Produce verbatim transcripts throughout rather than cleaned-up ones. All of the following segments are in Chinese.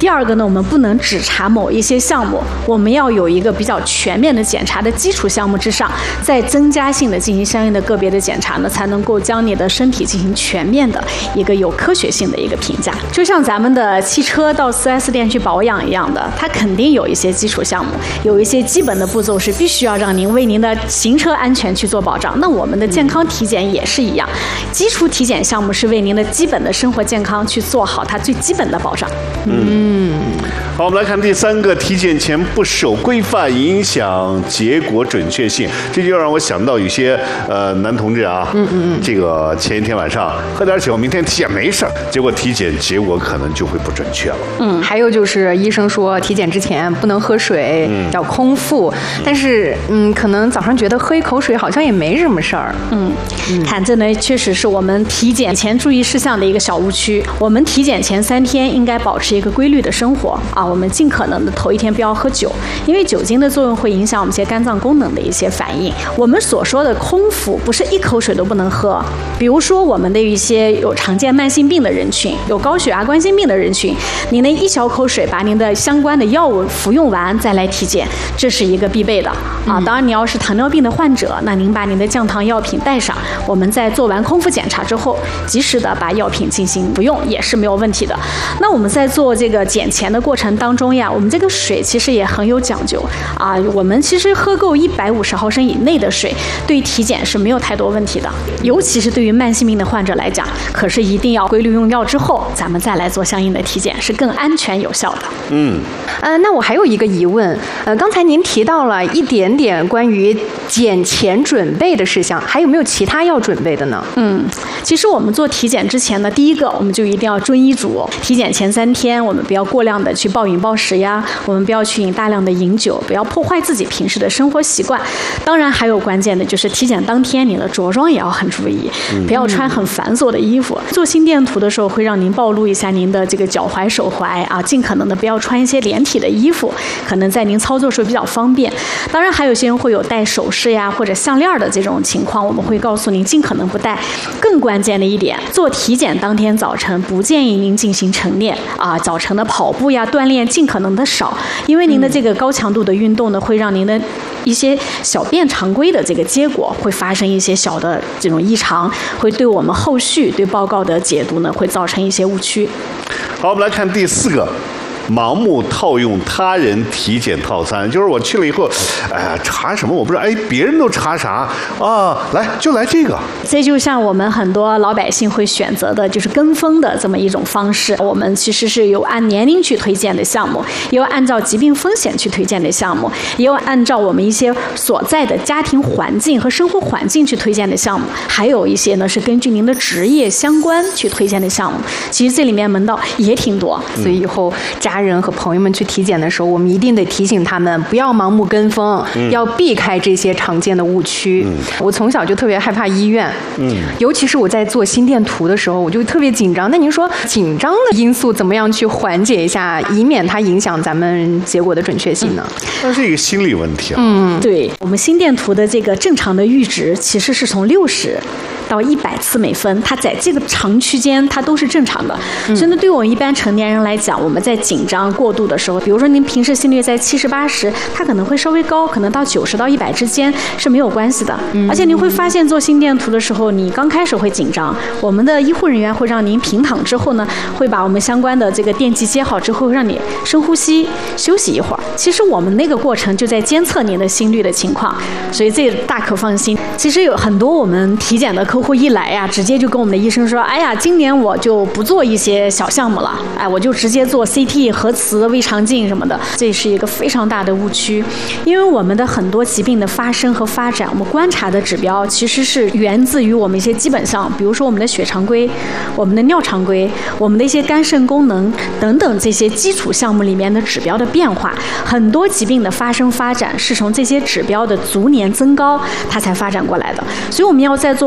第二个呢，我们不能只查某一些项目，我们要有一个比较全面的检查的基础项目之上，再增加性的进行相应的个别的检查呢，才能够将你的身体进行全面的一个有科学性的一个评价。就像咱们的汽车到 四 S 店去保养一样的，它肯定有一些基础项目，有一些基本的步骤是必须要让您为您的行车安全去做保障。那我们的健康体检也是一样，基础体检项目是为您的基本的生活健康去做好它最基本的保障。 嗯，好，我们来看第三个，体检前不守规范影响结果准确性。这就让我想到有些呃男同志啊，嗯嗯嗯，这个前一天晚上喝点酒，明天体检没事儿，结果体检结果可能就会不准确了。 嗯，还有就是医生说体检之前不能喝水，嗯、要空腹，但是嗯，可能早上觉得喝一口水好像也没什么事儿。 嗯，嗯看这呢确实是我们体检前注意事项的一个小误区。我们体检前三天应该保持一个规律的生活啊，我们尽可能的头一天不要喝酒，因为酒精的作用会影响我们一些肝脏功能的一些反应。我们所说的空腹不是一口水都不能喝，比如说我们的一些有常见慢性病的人群，有高血压、冠心病的人群，您的一小口水把您的相关的药物服用完再来体检，这是一个必备的啊。当然，你要是糖尿病的患者，那您把您的降糖药品带上，我们在做完空腹检查之后，及时的把药品进行服用也是没有问题的。那我们在做这个检前的过程当中呀，我们这个水其实也很有讲究啊。我们其实喝够一百五十毫升以内的水，对体检是没有太多问题的。尤其是对于慢性病的患者来讲，可是一定要规律用药之后，咱们再来做相应的体检，是更安全有效的。 嗯， 呃，那我还有一个疑问，呃，刚才您提到了一点点关于检前准备的事项，还有没有其他要准备的呢？ 嗯，其实我们做体检之前呢，第一个我们就一定要遵医嘱，体检前三天我们不要过量的去暴饮暴食呀，我们不要去饮大量的饮酒，不要破坏自己平时的生活习惯。当然还有关键的就是体检当天你的着装也要很注意，不要穿很繁琐的衣服。做心电图的时候会让您暴露一下您的这个脚踝、手踝啊，尽可能的不要穿一些连体的衣服，可能在您操作时候比较方便。当然还有些人会有戴首饰呀或者项链的这种情况，我们会告诉您尽可能不戴。更关键的一点，做体检当天早晨不建议您进行晨练啊，早晨的跑步呀锻炼尽可能的少，因为您的这个高强度的运动呢，会让您的一些小便常规的这个结果会发生一些小的这种异常，会对我们后续对报告的解读呢会造成一些误区。 好，我们来看第四个，盲目套用他人体检套餐，就是我去了以后，哎呀，查什么我不知道，哎，别人都查啥啊？来就来这个。 这就像我们很多老百姓会选择的，就是跟风的这么一种方式。我们其实是有按年龄去推荐的项目，也有按照疾病风险去推荐的项目，也有按照我们一些所在的家庭环境和生活环境去推荐的项目，还有一些呢是根据您的职业相关去推荐的项目。其实这里面门道也挺多， 所以以后家人和朋友们去体检的时候，我们一定得提醒他们不要盲目跟风，嗯、要避开这些常见的误区。嗯、我从小就特别害怕医院，嗯，尤其是我在做心电图的时候，我就特别紧张。那您说紧张的因素怎么样去缓解一下，以免它影响咱们结果的准确性呢？ 那是一个心理问题啊。 嗯，对，我们心电图的这个正常的阈值其实是从六十到一百次每分，它在这个长区间它都是正常的。嗯、所以呢，对我们一般成年人来讲，我们在紧张过度的时候，比如说您平时心率在七十八十，它可能会稍微高，可能到九十到一百之间是没有关系的。嗯、而且您会发现做心电图的时候，你刚开始会紧张，我们的医护人员会让您平躺之后呢，会把我们相关的这个电极接好之后，让你深呼吸休息一会儿。其实我们那个过程就在监测您的心率的情况，所以这大可放心。其实有很多我们体检的客户一来呀，直接就跟我们的医生说，哎呀，今年我就不做一些小项目了，哎，我就直接做 C T、核磁、胃肠镜什么的。这是一个非常大的误区，因为我们的很多疾病的发生和发展，我们观察的指标其实是源自于我们一些基本上，比如说我们的血常规、我们的尿常规、我们的一些肝肾功能等等这些基础项目里面的指标的变化。很多疾病的发生发展是从这些指标的逐年增高它才发展过来的，所以我们要在做高端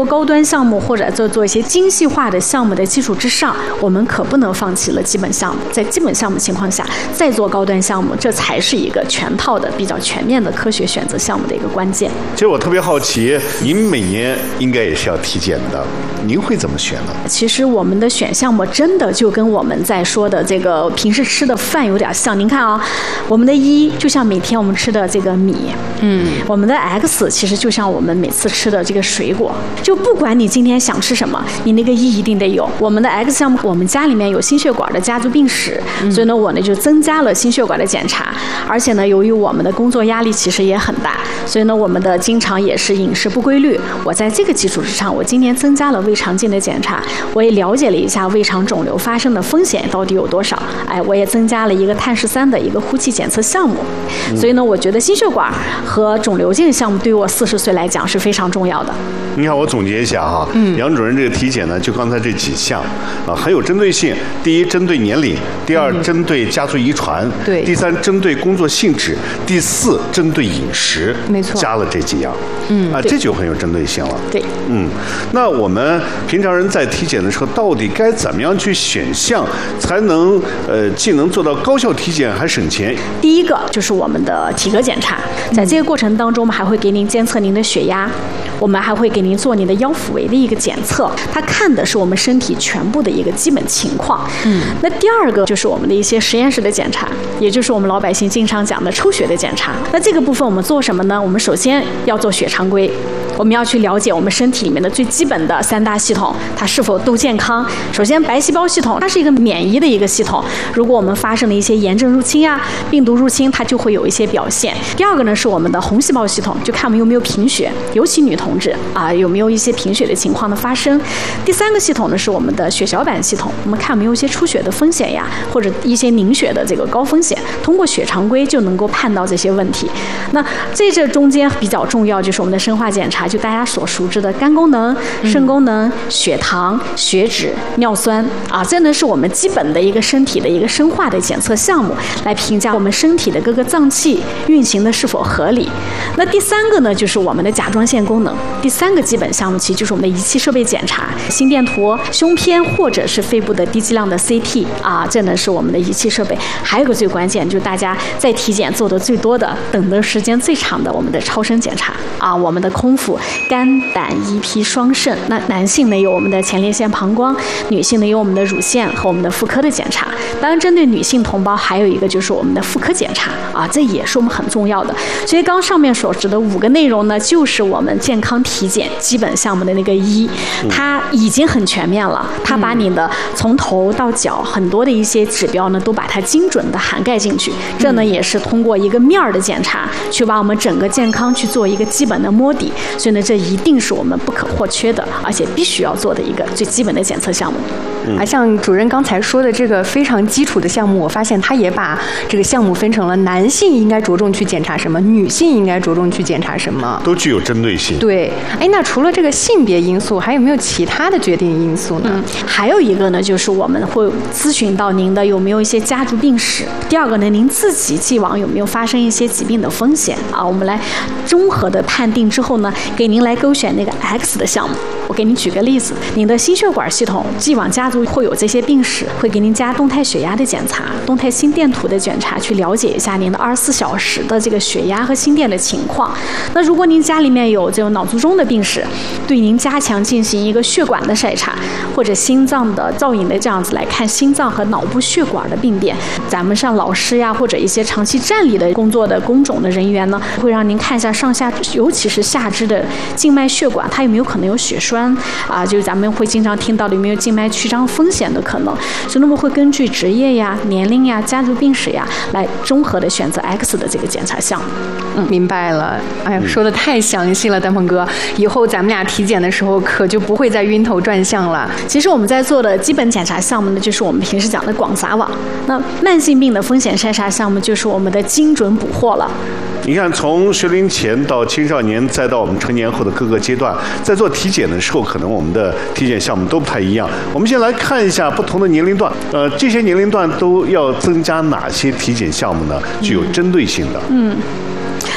项目或者做做一些精细化的项目的基础之上，我们可不能放弃了基本项目。在基本项目情况下，再做高端项目，这才是一个全套的、比较全面的科学选择项目的一个关键。 其实我特别好奇，您每年应该也是要体检的，您会怎么选呢？ 其实我们的选项目真的就跟我们在说的这个平时吃的饭有点像。您看啊，我们的一就像每天我们吃的这个米，嗯，我们的 X 其实就像我们每次吃的这个水果，就不管你今天想吃什么，你那个一一定得有。我们的 X 项目，我们家里面有心血管的家族病史，嗯、所以呢，我呢就增加了心血管的检查，而且呢，由于我们的工作压力其实也很大，所以呢，我们的经常也是饮食不规律。我在这个基础之上，我今年增加了胃肠镜的检查，我也了解了一下胃肠肿瘤发生的风险到底有多少。哎，我也增加了一个碳十三的一个呼气检测项目。嗯、所以呢，我觉得心血管和肿瘤镜项目对于我四十岁来讲是非常重要的。 你看，我总结一下哈，嗯，杨主任这个体检呢，就刚才这几项啊，很有针对性。第一，针对年龄；第二，嗯、针对家族遗传； 对； 第三，针对工作性质；第四，针对饮食。 没错， 加了这几样， 嗯啊，这就很有针对性了。 对， 嗯，那我们平常人在体检的时候，到底该怎么样去选项，才能呃既能做到高效体检，还省钱？ 第一个就是我们的体格检查，在这个过程当中，我们还会给您监测您的血压，我们还会给您做您的腰腹围的一个检测，它看的是我们身体全部的一个基本情况。嗯，那第二个就是我们的一些实验室的检查，也就是我们老百姓经常讲的抽血的检查。那这个部分我们做什么呢？我们首先要做血常规，我们要去了解我们身体里面的最基本的三大系统，它是否都健康。首先，白细胞系统，它是一个免疫的一个系统，如果我们发生了一些炎症入侵呀、病毒入侵，它就会有一些表现。第二个呢，是我们的红细胞系统，就看我们有没有贫血，尤其女同志啊，有没有一些贫血的情况的发生。第三个系统呢，是我们的血小板系统，我们看有没有一些出血的风险呀，或者一些凝血的这个高风险，通过血常规就能够判到这些问题。那这这中间比较重要就是我们的生化检查，就大家所熟知的肝功能、肾功能、血糖、血脂、尿酸啊，这呢是我们基本的一个身体的一个生化的检测项目，来评价我们身体的各个脏器运行的是否合理。那第三个呢，就是我们的甲状腺功能。第三个基本项目其实就是我们的仪器设备检查，心电图、胸片或者是肺部的低剂量的 C T 啊，这呢是我们的仪器设备。还有一个最关键，就是大家在体检做的最多的、等的时间最长的，我们的超声检查啊，我们的空腹、肝、胆、胰、脾、双肾。那男性呢有我们的前列腺、膀胱，女性呢有我们的乳腺和我们的妇科的检查。当然，针对女性同胞，还有一个就是我们的妇科检查啊，这也是我们很重要的。所以刚上面所指的五个内容呢，就是我们健康体检基本项目的那个一，它已经很全面了，它把你的从头到脚很多的一些指标呢，都把它精准的涵盖进去。这呢也是通过一个面儿的检查，去把我们整个健康去做一个基本的摸底。所以呢，这一定是我们不可或缺的，而且必须要做的一个最基本的检测项目。 啊，像主任刚才说的这个非常基础的项目，我发现他也把这个项目分成了男性应该着重去检查什么，女性应该着重去检查什么， 都具有针对性。 对，哎，那除了这个性别因素，还有没有其他的决定因素呢？ 嗯，还有一个呢，就是我们会咨询到您的有没有一些家族病史。第二个呢，您自己既往有没有发生一些疾病的风险啊？我们来综合的判定之后呢，给您来勾选那个 X 的项目。我给您举个例子，您的心血管系统既往家族会有这些病史，会给您加动态血压的检查、动态心电图的检查，去了解一下您的二十四小时的这个血压和心电的情况。那如果您家里面有这种脑卒中的病史，对您加强进行一个血管的筛查，或者心脏的造影的这样子来看心脏和脑部血管的病变。咱们像老师呀，或者一些长期站立的工作的工种的人员呢，会让您看一下上下，尤其是下肢的静脉血管，它有没有可能有血栓啊？就是咱们会经常听到的有没有静脉曲张风险的可能。所以那么会根据职业呀、年龄呀、家族病史呀，来综合的选择 X 的这个检查项目。 嗯，明白了。哎呀，说的太详细了，丹鹏哥，以后咱们俩体检的时候可就不会再晕头转向了。 其实我们在做的基本检查项目呢，就是我们平时讲的广撒网。那慢性病的风险筛查项目就是我们的精准捕获了。 你看，从学龄前到青少年，再到我们成年后的各个阶段，在做体检的时候，可能我们的体检项目都不太一样。我们先来看一下不同的年龄段，呃，这些年龄段都要增加哪些体检项目呢？具有针对性的。 嗯。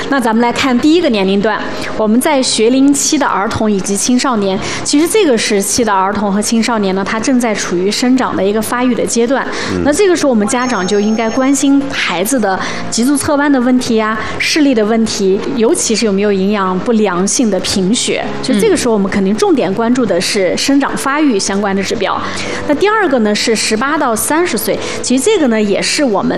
那咱们来看第一个年龄段，我们在学龄期的儿童以及青少年，其实这个时期的儿童和青少年呢，他正在处于生长的一个发育的阶段。嗯、那这个时候我们家长就应该关心孩子的脊柱侧弯的问题呀、视力的问题，尤其是有没有营养不良性的贫血。所以这个时候我们肯定重点关注的是生长发育相关的指标。那第二个呢是十八到三十岁，其实这个呢也是我们